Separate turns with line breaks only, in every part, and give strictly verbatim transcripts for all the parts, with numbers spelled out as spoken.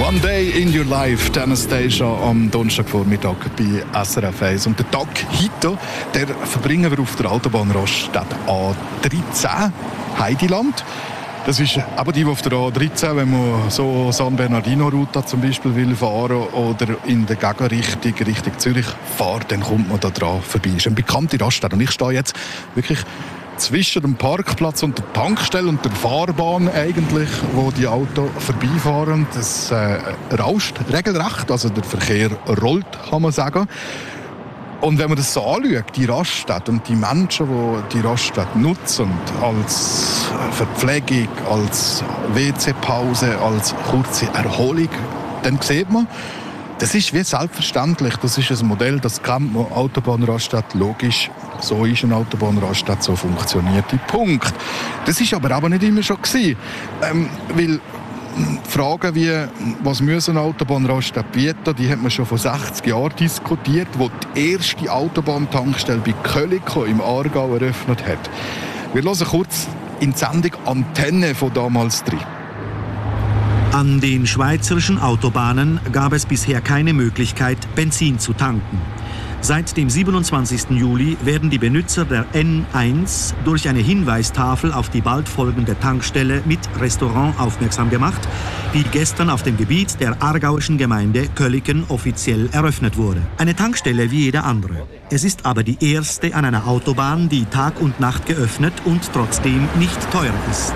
One Day in Your Life, Anastasia am Donnerstagvormittag bei S R F eins. Und den Tag heute, der verbringen wir auf der Autobahn Raststätte A dreizehn, Heidiland. Das ist aber die, die auf der A dreizehn, wenn man so San Bernardino-Route zum Beispiel will fahren oder in der Gegenrichtung, Richtung Zürich fährt, dann kommt man da dran vorbei. Das ist eine bekannte Raststätte. Und ich stehe jetzt wirklich zwischen dem Parkplatz und der Tankstelle und der Fahrbahn eigentlich, wo die Autos vorbeifahren. Das äh, rauscht regelrecht, also der Verkehr rollt, kann man sagen. Und wenn man das so anschaut, die Raststätte und die Menschen, die die Raststätte nutzen, als Verpflegung, als W C-Pause, als kurze Erholung, dann sieht man, das ist wie selbstverständlich. Das ist ein Modell, das kennt man. Autobahnraststätte, logisch. So ist eine Autobahnraststätte, so funktioniert die. Punkt. Das ist aber auch nicht immer schon gewesen. Ähm, weil Fragen wie, was müssen Autobahnraststätte bieten, die hat man schon vor sechzig Jahren diskutiert, wo die erste Autobahntankstelle bei Köliko im Aargau eröffnet hat. Wir hören kurz in die Sendung Antenne von damals drin.
An den schweizerischen Autobahnen gab es bisher keine Möglichkeit, Benzin zu tanken. Seit dem siebenundzwanzigsten Juli werden die Benutzer der N eins durch eine Hinweistafel auf die bald folgende Tankstelle mit Restaurant aufmerksam gemacht, die gestern auf dem Gebiet der aargauischen Gemeinde Köliken offiziell eröffnet wurde. Eine Tankstelle wie jede andere. Es ist aber die erste an einer Autobahn, die Tag und Nacht geöffnet und trotzdem nicht teuer ist.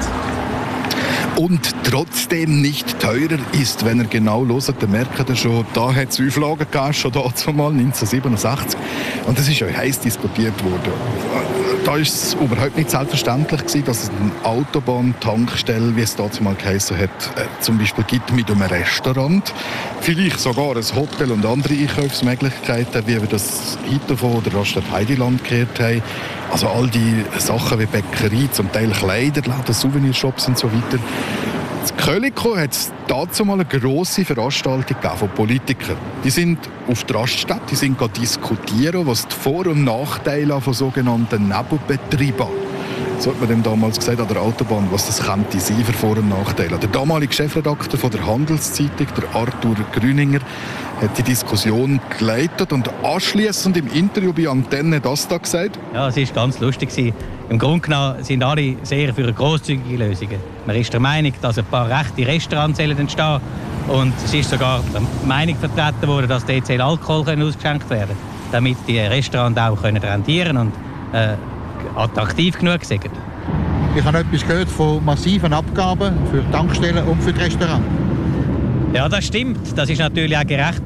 Und trotzdem nicht teurer ist, wenn ihr genau hört, dann merkt ihr schon, da hat es Auflagen gegeben, schon dazu mal neunzehnhundertsiebenundsechzig. Und das ist ja heiß diskutiert worden. Da war es überhaupt nicht selbstverständlich gewesen, dass es eine Autobahntankstelle, wie es dazu mal geheißen hat, äh, zum Beispiel gibt mit einem Restaurant. Vielleicht sogar ein Hotel und andere Einkaufsmöglichkeiten, wie wir das heute von der Raststätte Heidiland gehört haben. Also all die Sachen wie Bäckerei, zum Teil Kleiderläden, Souvenirshops und so weiter. In Köliko hat es dazu mal eine grosse Veranstaltung von Politikern. Die sind auf der Raststätte, die sind diskutieren, was die Vor- und Nachteile von sogenannten Nebenbetrieben, so hat man dem damals gesagt, an der Autobahn, was das könnte sein für Vor- und Nachteile. Der damalige Chefredakteur von der Handelszeitung, der Arthur Grüninger, hat die Diskussion geleitet und anschliessend im Interview bei Antenne das da gesagt.
Ja, es war ganz lustig. Im Grunde genommen sind alle sehr für grosszügige Lösungen. Man ist der Meinung, dass ein paar rechte Restaurants entstehen. Und es ist sogar die Meinung vertreten worden, dass dort Alkohol ausgeschenkt werden können, damit die Restaurants auch rentieren können und äh, attraktiv genug sind.
Ich habe etwas gehört von massiven Abgaben für Tankstellen und für die Restaurants.
Ja, das stimmt. Das ist natürlich auch gerecht.